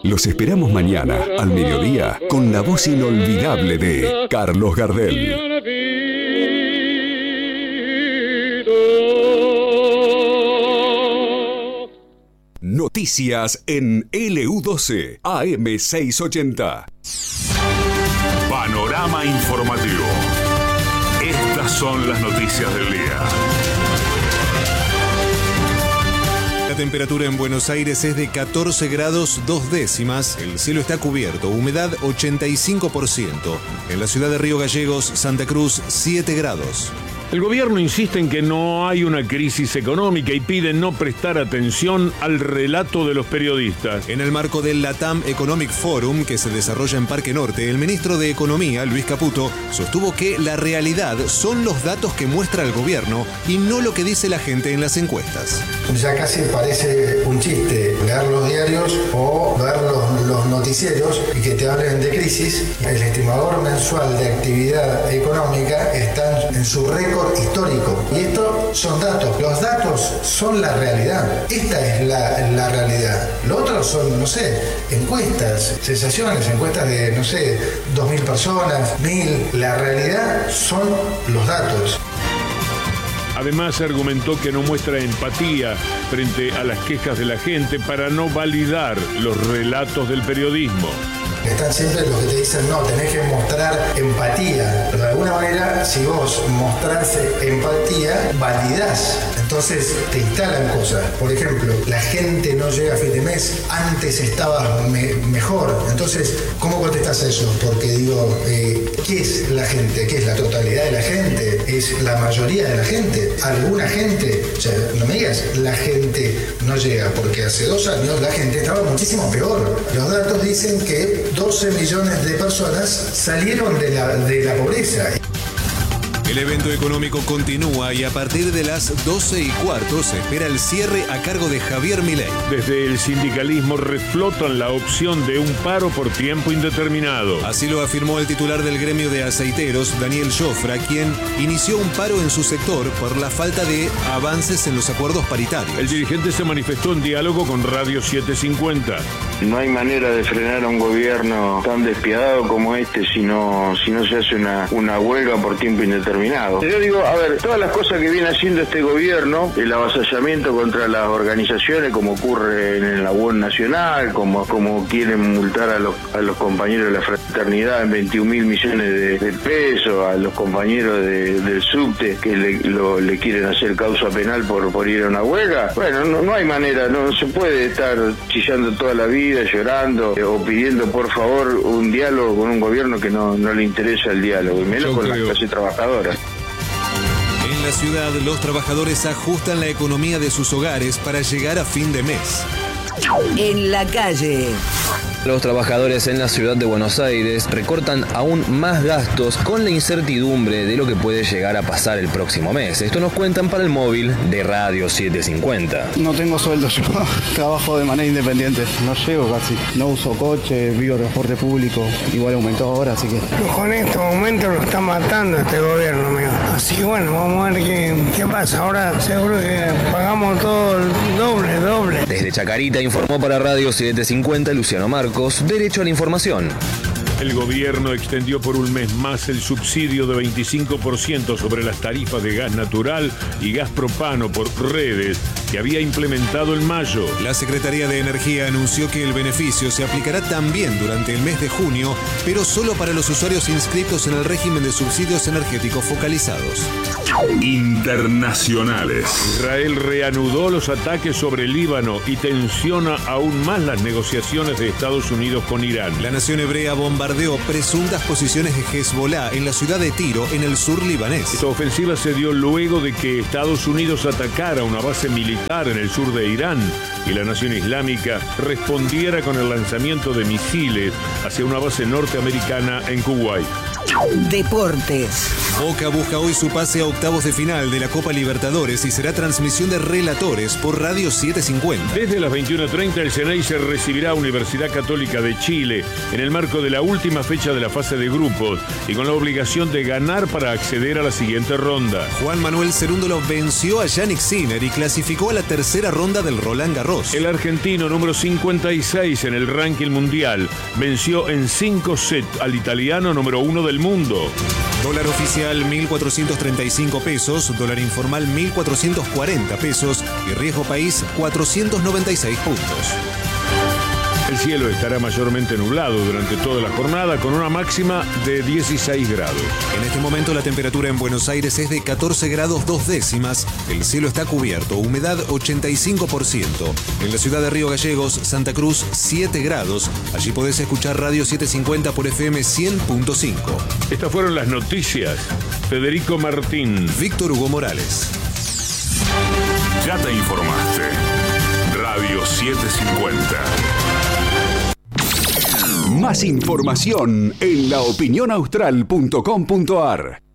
Los esperamos mañana, al mediodía, con la voz inolvidable de Carlos Gardel. Noticias en LU12, AM680. Panorama informativo. Estas son las noticias del día. La temperatura en Buenos Aires es de 14 grados 2 décimas. El cielo está cubierto, humedad 85%. En la ciudad de Río Gallegos, Santa Cruz, 7 grados. El gobierno insiste en que no hay una crisis económica y pide no prestar atención al relato de los periodistas. En el marco del LATAM Economic Forum, que se desarrolla en Parque Norte, el ministro de Economía, Luis Caputo, sostuvo que la realidad son los datos que muestra el gobierno y no lo que dice la gente en las encuestas. Ya casi parece un chiste leer los diarios o ver los noticieros y que te hablen de crisis. El estimador mensual de actividad económica está en su récord histórico. Y estos son datos. Los datos son la realidad. Esta es la realidad. Lo otro son, no sé, encuestas, sensaciones, encuestas de, no sé, 2.000 personas, 1.000. La realidad son los datos. Además, argumentó que no muestra empatía frente a las quejas de la gente para no validar los relatos del periodismo. Están siempre los que te dicen, no, tenés que mostrar empatía. Pero de alguna manera, si vos mostrás empatía, validás. Entonces te instalan cosas. Por ejemplo, la gente no llega a fin de mes, antes estaba mejor. Entonces, ¿cómo contestás eso? Porque digo, ¿qué es la gente? ¿Qué es la totalidad de la gente? ¿Es la mayoría de la gente? ¿Alguna gente? O sea, no me digas, la gente no llega, porque hace 2 años la gente estaba muchísimo peor. Los datos dicen que 12 millones de personas salieron de la pobreza. El evento económico continúa y a partir de las 12:15 se espera el cierre a cargo de Javier Milei. Desde el sindicalismo reflotan la opción de un paro por tiempo indeterminado. Así lo afirmó el titular del gremio de aceiteros, Daniel Jofra, quien inició un paro en su sector por la falta de avances en los acuerdos paritarios. El dirigente se manifestó en diálogo con Radio 750. No hay manera de frenar a un gobierno tan despiadado como este si no se hace una huelga por tiempo indeterminado. Yo digo, a ver, todas las cosas que viene haciendo este gobierno, el avasallamiento contra las organizaciones, como ocurre en la UON Nacional, como quieren multar a los compañeros de la fraternidad en 21.000 millones de pesos, a los compañeros del subte que le quieren hacer causa penal por ir a una huelga. Bueno, no hay manera, no se puede estar chillando toda la vida, llorando o pidiendo por favor un diálogo con un gobierno que no le interesa el diálogo, y menos con la clase trabajadora. En la ciudad, los trabajadores ajustan la economía de sus hogares para llegar a fin de mes. En la calle. Los trabajadores en la ciudad de Buenos Aires recortan aún más gastos con la incertidumbre de lo que puede llegar a pasar el próximo mes. Esto nos cuentan para el móvil de Radio 750. No tengo sueldo, yo trabajo de manera independiente. No llego casi. No uso coche, vivo transporte público. Igual aumentó ahora, así que... Con este momento lo está matando este gobierno, amigo. Así que bueno, vamos a ver qué pasa. Ahora seguro que pagamos todo el doble. Desde Chacarita informó para Radio 750 Luciano Marcos. Derecho a la información. El gobierno extendió por un mes más el subsidio de 25% sobre las tarifas de gas natural y gas propano por redes que había implementado en mayo. La Secretaría de Energía anunció que el beneficio se aplicará también durante el mes de junio, pero solo para los usuarios inscritos en el régimen de subsidios energéticos focalizados. Internacionales. Israel reanudó los ataques sobre el Líbano y tensiona aún más las negociaciones de Estados Unidos con Irán. La nación hebrea bombardeó presuntas posiciones de Hezbollah en la ciudad de Tiro, en el sur libanés. Esta ofensiva se dio luego de que Estados Unidos atacara una base militar en el sur de Irán y la nación islámica respondiera con el lanzamiento de misiles hacia una base norteamericana en Kuwait. Deportes. Boca busca hoy su pase a octavos de final de la Copa Libertadores y será transmisión de relatores por Radio 750. Desde las 21:30 el Ceneice recibirá a Universidad Católica de Chile en el marco de la última fecha de la fase de grupos y con la obligación de ganar para acceder a la siguiente ronda. Juan Manuel Cerúndolo venció a Yannick Sinner y clasificó a la tercera ronda del Roland Garros. El argentino número 56 en el ranking mundial venció en 5 sets al italiano número 1 del mundo. Dólar oficial 1.435 pesos, dólar informal 1.440 pesos y riesgo país 496 puntos. El cielo estará mayormente nublado durante toda la jornada con una máxima de 16 grados. En este momento la temperatura en Buenos Aires es de 14 grados 2 décimas, el cielo está cubierto, humedad 85%. En la ciudad de Río Gallegos, Santa Cruz 7 grados, allí podés escuchar Radio 750 por FM 100.5. Estas fueron las noticias. Federico Martín. Víctor Hugo Morales. Ya te informaste. Radio 750. Más información en laopinionaustral.com.ar.